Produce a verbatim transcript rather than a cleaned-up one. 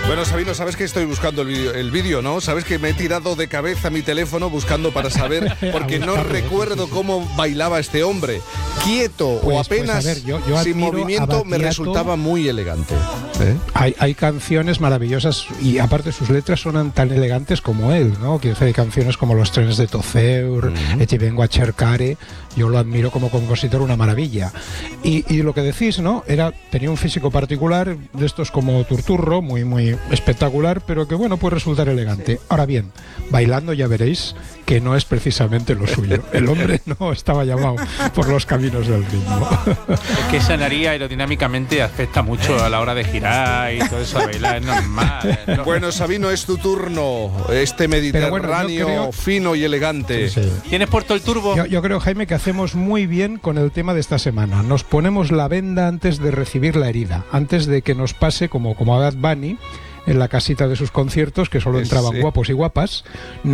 Bueno, Sabino, sabes que estoy buscando el vídeo, el vídeo, ¿no? Sabes que me he tirado de cabeza mi teléfono buscando para saber, porque no recuerdo cómo bailaba este hombre. Quieto pues, o apenas, pues ver, yo, yo sin movimiento, me resultaba muy elegante. ¿Eh? Hay, hay canciones maravillosas y aparte sus letras son tan elegantes como él, ¿no? Que hay canciones como Los trenes de Toceur, uh-huh. Te vengo a cercare. Yo lo admiro como compositor, una maravilla. Y, y lo que decís, ¿no? Era, tenía un físico particular, de estos como Turturro, muy, muy espectacular, pero que, bueno, puede resultar elegante. Ahora bien, bailando ya veréis que no es precisamente lo suyo. El hombre no estaba llamado por los caminos del ritmo. Es que esa nariz aerodinámicamente afecta mucho a la hora de girar y todo eso de bailar, es normal. ¿No? Bueno, Sabino, es tu turno. Este Mediterráneo bueno, creo... fino y elegante. Sí, sí. ¿Tienes puesto el turbo? Yo, yo creo, Jaime, que hacemos muy bien con el tema de esta semana. Nos ponemos la venda antes de recibir la herida, antes de que nos pase como, como a Bad Bunny en la casita de sus conciertos, que solo entraban sí. guapos y guapas.